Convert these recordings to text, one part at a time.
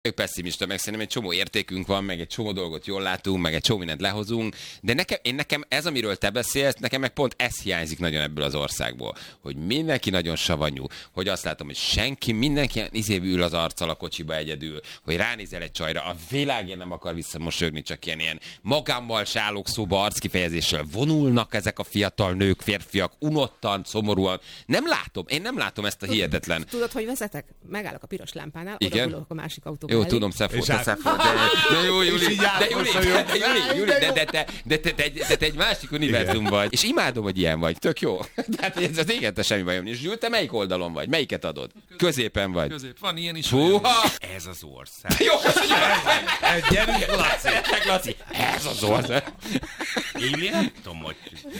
Pessimista, meg szerintem egy csomó értékünk van, meg egy csomó dolgot jól látunk, meg egy csomó mindent lehozunk, de nekem ez, amiről te beszélsz, nekem meg pont ez hiányzik nagyon ebből az országból, hogy mindenki nagyon savanyú, hogy azt látom, hogy mindenki ül az arccal a kocsiba egyedül, hogy ránézel egy csajra, a világén nem akar visszamosolyogni, csak ilyen magámmal se állok szóba arckifejezéssel vonulnak ezek a fiatal nők, férfiak, unottan, szomorúan. Én nem látom ezt a hihetetlen. Tudod, hogy vezetek? Megállok a piros lámpánál, oda a másik autó. Jó, tudom, Szefó. De jó, Júli, de te egy másik univerzum vagy. És imádom, hogy ilyen vagy. Tök jó. Tehát ez az égetlen semmi bajom. És Gyuri, te melyik oldalon vagy? Melyiket adod? Középen vagy. Közép. Van ilyen is. Húha! Ez az ország. Jó, köszönjük! Gyerünk, Laci. Ez az ország. Én nem tudom, hogy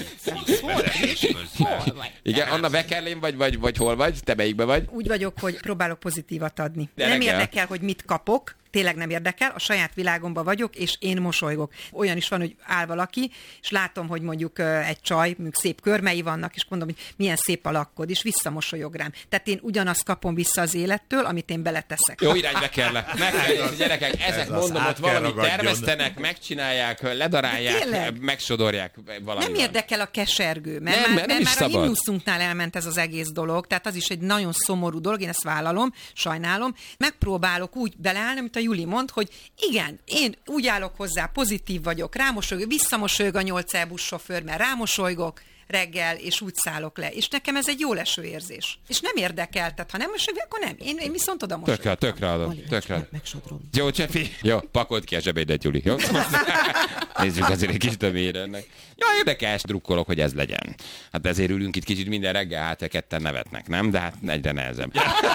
vezetés közben. Igen, Anna Beckerlén vagy hol vagy? Te melyikben vagy? Úgy vagyok, hogy próbálok pozitívat adni. De nem nekem. érdekel, hogy mit kapok, tényleg nem érdekel, a saját világomban vagyok, és én mosolygok. Olyan is van, hogy áll valaki, és látom, hogy mondjuk egy csaj, mondjuk szép körmei vannak, és mondom, hogy milyen szép a lakkod, és visszamosolyog rám. Tehát én ugyanazt kapom vissza az élettől, amit én beleteszek. Jó irányba kell le. Gyerekek, ezek mondom, ott valamit termesztenek, megcsinálják, ledarálják, megsodorják valamivel. Nem érdekel a kesergő, mert már a himnuszunknál elment ez az egész dolog, tehát az is egy nagyon szomorú dolog, én ezt vállalom, sajnálom. Megpróbálok úgy beleállni, amit a Juli mond, hogy igen, én úgy állok hozzá, pozitív vagyok, rámosolygok, visszamosolyog a 8 buszsofőr, mert rámosolygok reggel, és úgy szállok le. És nekem ez egy jó leső érzés. És nem érdekel, tehát ha nem mosolyog, akkor nem. Én viszont oda mosolygok. Tökre adom. Megsodrom. Jó, Csefi. Jó, pakold ki a zsebédet, Juli. Jó? Nézzük azért egy kis többére ennek. Ja, érdekes, drukkolok, hogy ez legyen. Hát ezért ülünk itt kicsit minden reggel, hát ketten nevetnek, nem? De hát egyre nehezebb.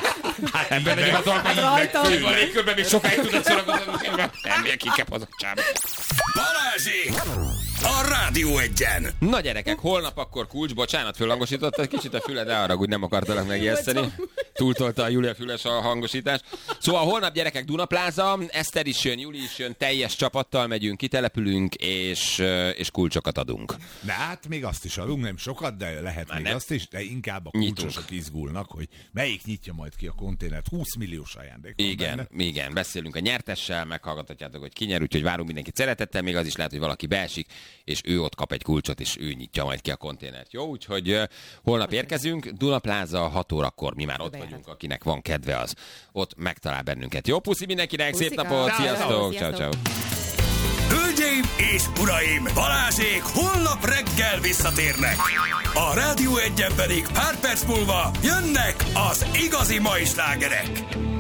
Ember legyen az alkalmat, a légkörben még sokáig tudod szórakozni, nem még kikep az a csába. Balázsék! A Rádió Egyen! Na gyerekek, holnap akkor kulcs, bocsánat, föllhangosította kicsit a füled, de arra, hogy nem akartalak megijeszteni. Túltolta a Júlia Füles a hangosítás. Szóval holnap gyerekek Dunapláza, Eszter is jön, Juli is jön, teljes csapattal megyünk, kitelepülünk, és kulcsokat adunk. De hát még azt is adunk, nem sokat, de lehet már még nem. Azt is, de inkább a kulcsosok izgulnak, hogy melyik nyitja majd ki a konténert. 20 milliós ajándék. Igen, beszélünk a nyertessel, meghallgathatjátok, hogy ki nyer, úgyhogy várunk mindenkit szeretettel, még az is lehet, hogy valaki beesik, és ő ott kap egy kulcsot, és ő nyitja majd ki a konténert. Jó, úgyhogy holnap érkezünk, Dunapláza 6 órakor, mi már ott vagyunk, akinek van kedve az. Ott megtalál bennünket. Jó, puszi mindenkinek, szép napot, sziasztok, ciao. Hölgyeim és uraim, Balázsék holnap reggel visszatérnek. A Rádió Egyen pedig pár perc múlva jönnek az igazi mai slágerek.